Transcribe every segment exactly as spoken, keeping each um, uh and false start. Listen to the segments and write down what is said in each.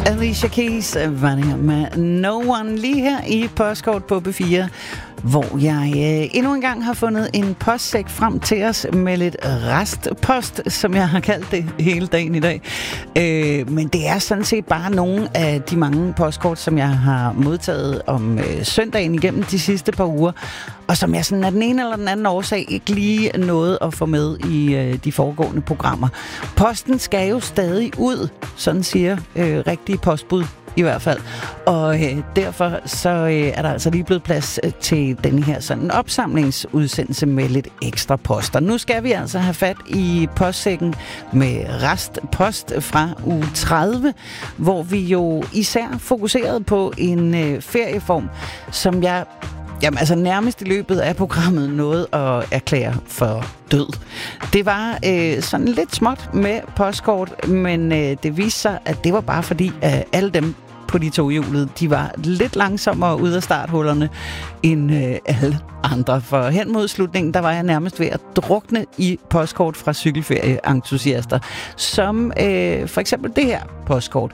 Alicia Keys var det her med No One lige her i Postkort på B fire, hvor jeg øh, endnu en gang har fundet en postsæk frem til os med lidt restpost, som jeg har kaldt det hele dagen i dag. Øh, men det er sådan set bare nogle af de mange postkort, som jeg har modtaget om øh, søndagen igennem de sidste par uger, og som jeg sådan af den ene eller den anden årsag ikke lige nåede at få med i øh, de foregående programmer. Posten skal jo stadig ud, sådan siger øh, rigtige postbud i hvert fald. Og øh, derfor så øh, er der altså lige blevet plads øh, til denne her sådan opsamlingsudsendelse med lidt ekstra poster. Nu skal vi altså have fat i postsækken med restpost fra uge tredive, hvor vi jo især fokuserede på en øh, ferieform, som jeg Jamen altså nærmest i løbet af programmet nåede at erklære for død. Det var øh, sådan lidt småt med postkort, men øh, det viste sig, at det var bare fordi, at alle dem på de tohjulede, de var lidt langsommere ud af starthullerne end øh, alle andre. For hen mod slutningen, der var jeg nærmest ved at drukne i postkort fra cykelferieentusiaster, som øh, for eksempel det her postkort.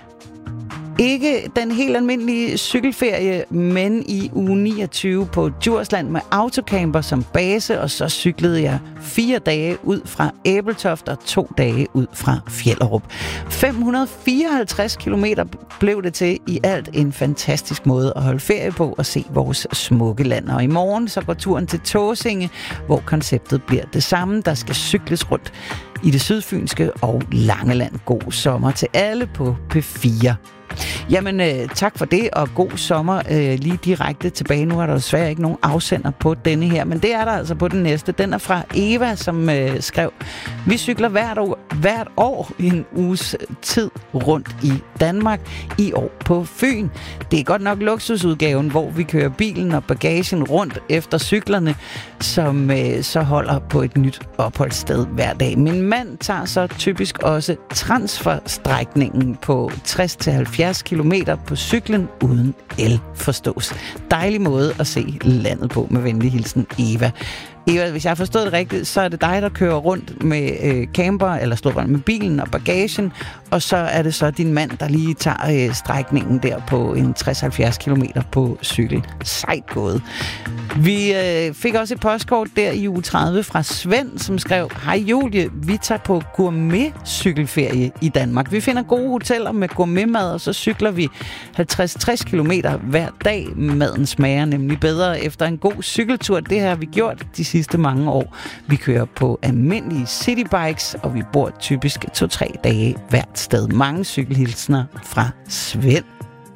Ikke den helt almindelige cykelferie, men i uge niogtyve på Djursland med autocamper som base, og så cyklede jeg fire dage ud fra Æbeltoft og to dage ud fra Fjellerup. fem hundrede fireoghalvtreds kilometer blev det til i alt, en fantastisk måde at holde ferie på og se vores smukke land. Og i morgen så går turen til Tåsinge, hvor konceptet bliver det samme. Der skal cykles rundt i det sydfynske og Langeland. God sommer til alle på P fire. Jamen, øh, tak for det, og god sommer øh, lige direkte tilbage. Nu er der desværre ikke nogen afsender på denne her, men det er der altså på den næste. Den er fra Eva, som øh, skrev: Vi cykler hvert år, hvert år i en uges tid rundt i Danmark, i år på Fyn. Det er godt nok luksusudgaven, hvor vi kører bilen og bagagen rundt efter cyklerne, som øh, så holder på et nyt opholdssted hver dag. Min mand tager så typisk også transferstrækningen på tres til halvfjerds kilometer på cyklen uden el, forstås. Dejlig måde at se landet på, med venlig hilsen Eva. Eva, hvis jeg har forstået det rigtigt, så er det dig, der kører rundt med øh, camper, eller står med bilen og bagagen, og så er det så din mand, der lige tager øh, strækningen der på en tres til halvfjerds kilometer på cykel. Sejt gået. Vi øh, fik også et postkort der i uge tredive fra Svend, som skrev: Hej Julie, vi tager på gourmet-cykelferie i Danmark. Vi finder gode hoteller med gourmetmad, og så cykler vi halvtreds til tres kilometer hver dag. Maden smager nemlig bedre efter en god cykeltur. Det har vi gjort de sidste mange år. Vi kører på almindelige citybikes, og vi bor typisk to-tre dage hvert sted. Mange cykelhilsner fra Svend.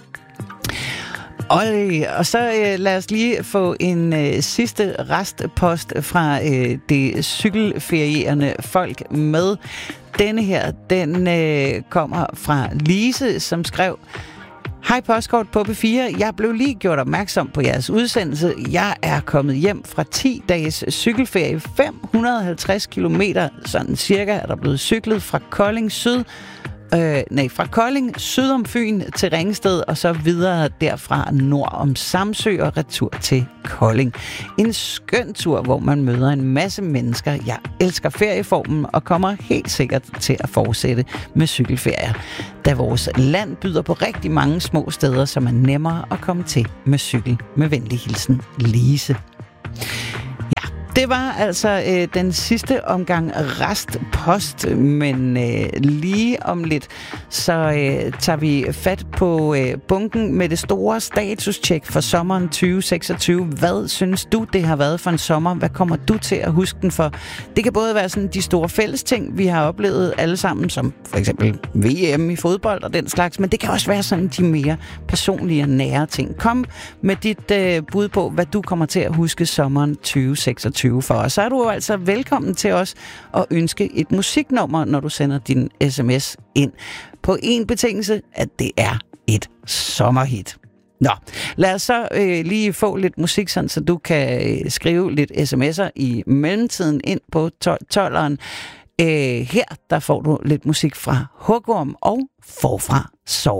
Og, og så øh, lad os lige få en øh, sidste restpost fra øh, det cykelferierende folk med. Denne her, den øh, kommer fra Lise, som skrev: Hej Postkort på B fire. Jeg blev lige gjort opmærksom på jeres udsendelse. Jeg er kommet hjem fra ti dages cykelferie. fem hundrede og halvtreds kilometer, sådan cirka, er der blevet cyklet fra Kolding Syd. Øh, nej, fra Kolding syd om Fyn til Ringsted, og så videre derfra nord om Samsø og retur til Kolding. En skøn tur, hvor man møder en masse mennesker. Jeg elsker ferieformen og kommer helt sikkert til at fortsætte med cykelferier, da vores land byder på rigtig mange små steder, som er nemmere at komme til med cykel. Med venlig hilsen, Lise. Det var altså øh, den sidste omgang restpost, men øh, lige om lidt, så øh, tager vi fat på øh, bunken med det store statuscheck for sommeren tyve seksogtyve. Hvad synes du, det har været for en sommer? Hvad kommer du til at huske den for? Det kan både være sådan de store fælles ting, vi har oplevet alle sammen, som for eksempel V M i fodbold og den slags, men det kan også være sådan de mere personlige og nære ting. Kom med dit øh, bud på, hvad du kommer til at huske sommeren tyve seksogtyve for os. Så er du jo altså velkommen til os at ønske et musiknummer, når du sender din sms ind. På en betingelse, at det er et sommerhit. Nå, lad os så øh, lige få lidt musik, sådan, så du kan øh, skrive lidt sms'er i mellemtiden ind på tolveren. Øh, her der får du lidt musik fra Hugorm og Forfra Sov.